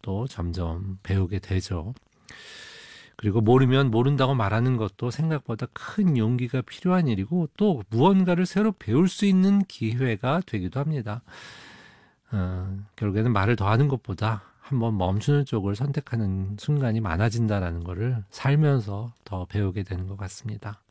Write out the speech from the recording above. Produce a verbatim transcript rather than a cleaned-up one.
것도 점점 배우게 되죠. 그리고 모르면 모른다고 말하는 것도 생각보다 큰 용기가 필요한 일이고 또 무언가를 새로 배울 수 있는 기회가 되기도 합니다. 어, 결국에는 말을 더 하는 것보다 한번 멈추는 쪽을 선택하는 순간이 많아진다는 것을 살면서 더 배우게 되는 것 같습니다.